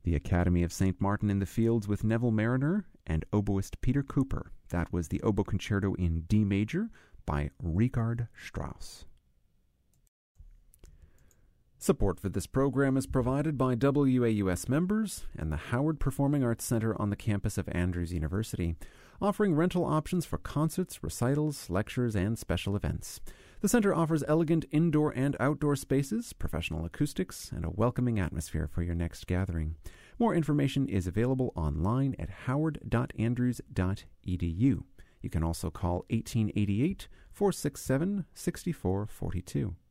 The Academy of St. Martin in the Fields with Neville Mariner and oboist Peter Cooper. That was the Oboe Concerto in D major by Richard Strauss. Support for this program is provided by WAUS members and the Howard Performing Arts Center on the campus of Andrews University, offering rental options for concerts, recitals, lectures, and special events. The center offers elegant indoor and outdoor spaces, professional acoustics, and a welcoming atmosphere for your next gathering. More information is available online at howard.andrews.edu. You can also call 1888-467-6442.